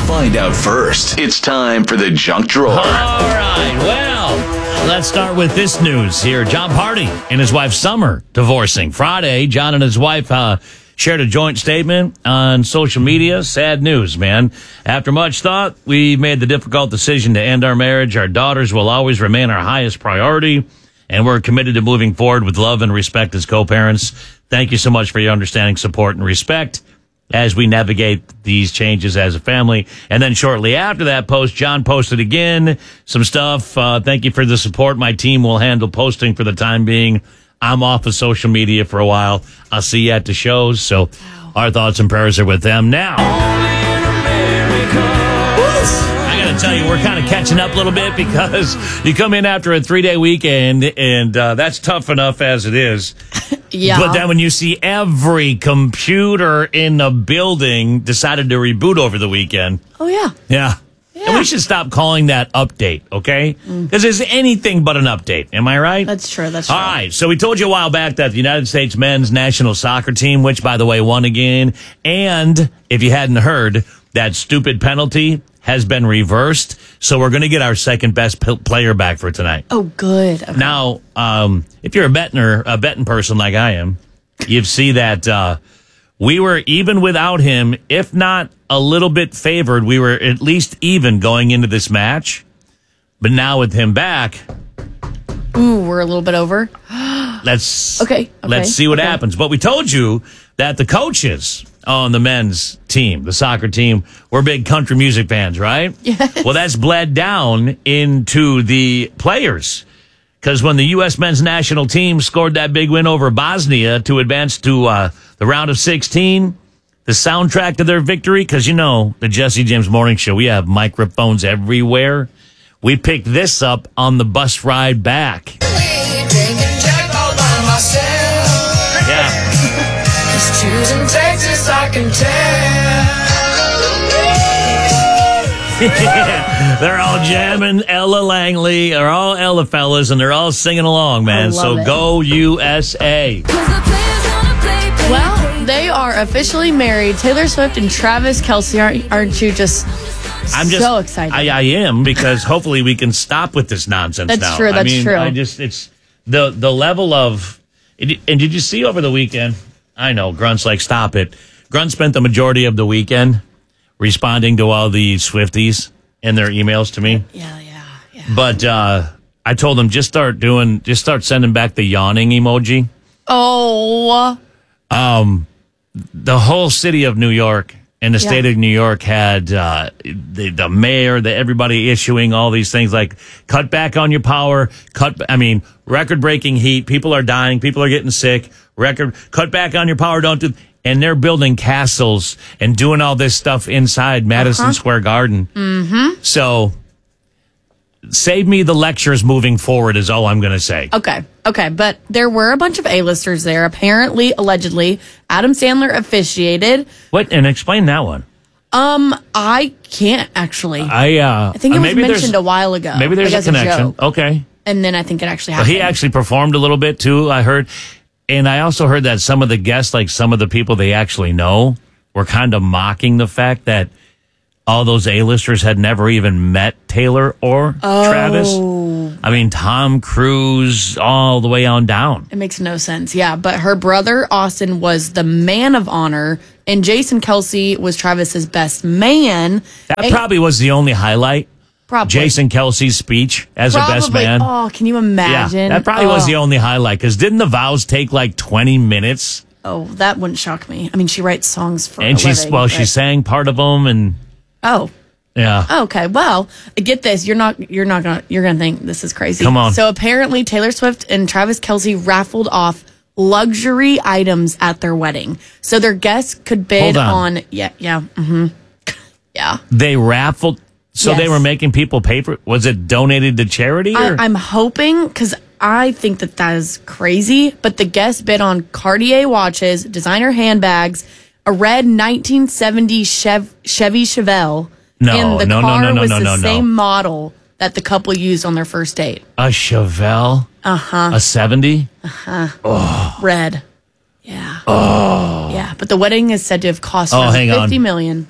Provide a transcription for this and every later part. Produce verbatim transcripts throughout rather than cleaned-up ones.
Find out first. It's time for the junk drawer. All right, well, let's start with this news here. John Party and his wife Summer divorcing. Friday, John and his wife uh, shared a joint statement on social media. Sad news, man. After much thought, we made the difficult decision to end our marriage. Our daughters will always remain our highest priority, and we're committed to moving forward with love and respect as co-parents. Thank you so much for your understanding, support, and respect as we navigate these changes as a family. And then shortly after that post, John posted again some stuff. Uh, thank you for the support. My team will handle posting for the time being. I'm off of social media for a while. I'll see you at the shows. So wow. Our thoughts and prayers are with them now. I got to tell you, we're kind of catching up a little bit because you come in after a three-day weekend, and uh, that's tough enough as it is. Yeah. But then when you see every computer in the building decided to reboot over the weekend. Oh, yeah. Yeah. yeah. And we should stop calling that update, okay? Because mm. it's anything but an update. Am I right? That's true. That's true. All right. So we told you a while back that the United States men's national soccer team, which, by the way, won again, and if you hadn't heard, that stupid penalty has been reversed. So we're going to get our second best p- player back for tonight. Oh, good. Okay. Now, um, if you're a betting a betting person like I am, you see that uh, we were even without him, if not a little bit favored. We were at least even going into this match. But now with him back, ooh, we're a little bit over. let's okay, okay. Let's see what okay. happens. But we told you that the coaches on the men's team, the soccer team, we're big country music fans, right? Yes. Well, that's bled down into the players. Because when the U S men's national team scored that big win over Bosnia to advance to uh, the round of sixteen, the soundtrack to their victory, because you know, the Jesse James Morning Show, we have microphones everywhere. We picked this up on the bus ride back. Yeah. Choosing Texas, I can tell. They're all jamming Ella Langley, they're all Ella fellas, and they're all singing along, man. So it. Go U S A. Well, they are officially married. Taylor Swift and Travis Kelce, aren't, aren't you just I'm just so excited? I, I am, because hopefully we can stop with this nonsense that's now. True, that's I mean, true. I just, it's the, the level of, and did you see over the weekend? I know, Grunt's like, stop it. Grunt spent the majority of the weekend responding to all the Swifties in their emails to me. Yeah, yeah, yeah. But uh, I told him, just start doing, just start sending back the yawning emoji. Oh. Um, the whole city of New York and the yeah. state of New York had uh, the, the mayor, the everybody issuing all these things like cut back on your power, cut, I mean, record-breaking heat, people are dying, people are getting sick, record, cut back on your power, don't do, and they're building castles and doing all this stuff inside Madison uh-huh. Square Garden. Mm-hmm. So, save me the lectures moving forward is all I'm going to say. Okay, okay, but there were a bunch of A-listers there. Apparently, allegedly, Adam Sandler officiated. What? And explain that one. Um, I can't actually. I uh, I think it was maybe mentioned a while ago. Maybe there's like a connection. A okay. And then I think it actually Well, happened. he actually performed a little bit too, I heard. And I also heard that some of the guests, like some of the people they actually know, were kind of mocking the fact that all those A-listers had never even met Taylor or oh. Travis. I mean, Tom Cruise, all the way on down. It makes no sense, yeah. But her brother, Austin, was the man of honor, and Jason Kelce was Travis's best man. That and probably was the only highlight. Probably. Jason Kelce's speech as probably. a best man. Oh, can you imagine? Yeah, that probably oh. was the only highlight, because didn't the vows take like twenty minutes? Oh, that wouldn't shock me. I mean, she writes songs for And a she's, living, well, but... she sang part of them, and... Oh. Yeah. Okay. Well, get this. You're not. You're not gonna. You're gonna think this is crazy. Come on. So apparently, Taylor Swift and Travis Kelce raffled off luxury items at their wedding, so their guests could bid Hold on. on. Yeah. Yeah. Mm-hmm. Yeah. They raffled. So Yes. they were making people pay for it. Was it donated to charity? Or? I, I'm hoping, because I think that that is crazy. But the guests bid on Cartier watches, designer handbags, a red nineteen seventy Chev- Chevy Chevelle. No, and the no, no, car no, no, was no, the no, no. same model that the couple used on their first date. A Chevelle? Uh-huh. A seventy? Uh-huh. Oh. Red. Yeah. Oh. Yeah, but the wedding is said to have cost Oh, around hang on. fifty million.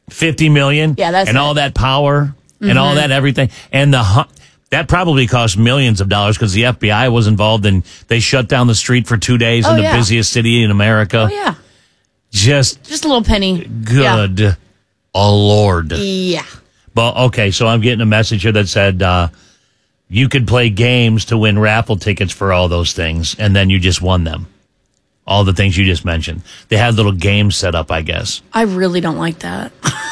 fifty million. Yeah, that's and it. all that power mm-hmm. and all that everything. And the hu- that probably cost millions of dollars because the F B I was involved and they shut down the street for two days Oh, in the yeah. busiest city in America. Oh, yeah. Just Just a little penny. good. Yeah. Oh, Lord. Yeah. But, okay, so I'm getting a message here that said uh, you could play games to win raffle tickets for all those things, and then you just won them. All the things you just mentioned. They had little games set up, I guess. I really don't like that.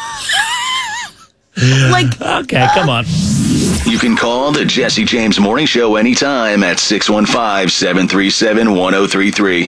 like, Okay, come on. You can call the Jesse James Morning Show anytime at six one five, seven three seven, one oh three three.